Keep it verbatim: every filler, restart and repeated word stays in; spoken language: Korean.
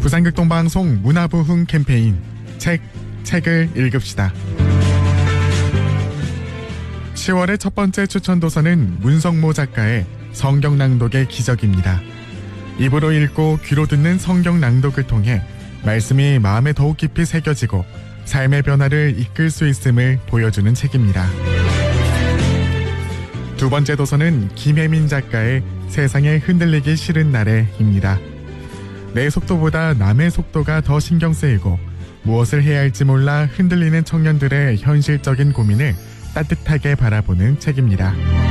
부산극동방송 문화부흥 캠페인 책, 책을 읽읍시다. 시월의 첫 번째 추천 도서는 문성모 작가의 성경 낭독의 기적입니다. 입으로 읽고 귀로 듣는 성경 낭독을 통해 말씀이 마음에 더욱 깊이 새겨지고 삶의 변화를 이끌 수 있음을 보여주는 책입니다. 두 번째 도서는 김혜민 작가의 세상에 흔들리기 싫은 날에입니다. 내 속도보다 남의 속도가 더 신경 쓰이고 무엇을 해야 할지 몰라 흔들리는 청년들의 현실적인 고민을 따뜻하게 바라보는 책입니다.